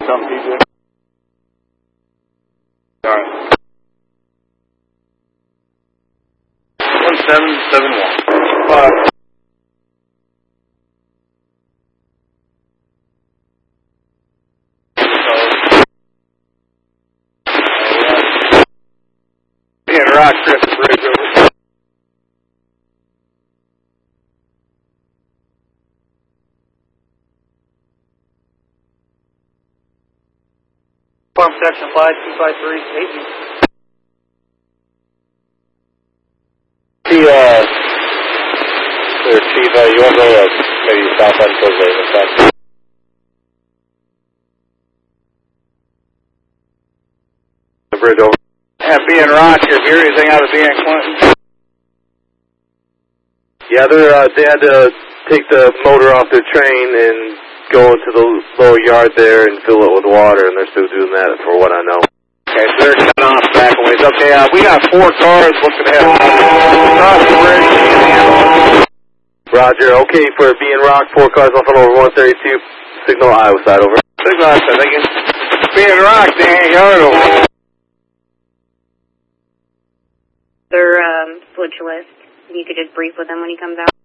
Some people. Alright. 1771. Bye. Rock Chris Bridge over. Farm section 5253, Hayden. Chief, you want to go maybe southwest towards the side? The bridge over. Yeah, being Rock, if you hear anything out of being Clinton? Yeah, they had to take the motor off their train and go into the lower yard there and fill it with water, and they're still doing that for what I know. Okay, so they're shut off back a ways. Okay, we got 4 cars looking to have across the bridge. Roger, okay, for being Rock, 4 cars off on over 132, signal Iowa side, over. Signal Iowa side, thank you. Being Rock, Dan Yard over. They're switch list. You could just brief with him when he comes out.